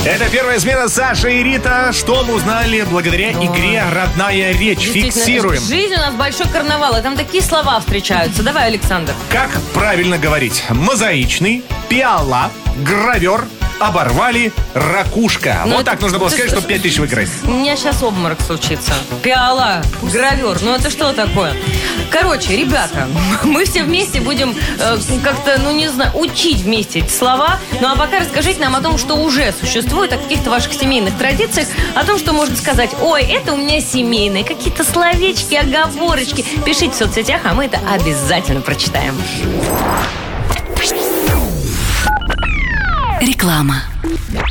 Это первая смена Саша и Рита. Что мы узнали благодаря игре «Родная речь». Фиксируем. Жизнь у нас большой карнавал, и там такие слова встречаются. Давай, Александр. Как правильно говорить? Мозаичный, пиала, гравер, оборвали, ракушка. Вот так нужно было сказать, чтобы 5000 выиграть. У меня сейчас обморок случится. Пиала, гравер, ну это что такое? Короче, ребята, мы все вместе будем как-то, не знаю, учить вместе эти слова. Ну а пока расскажите нам о том, что уже существует, о каких-то ваших семейных традициях, о том, что можно сказать: ой, это у меня семейные, какие-то словечки, оговорочки. Пишите в соцсетях, а мы это обязательно прочитаем. Реклама.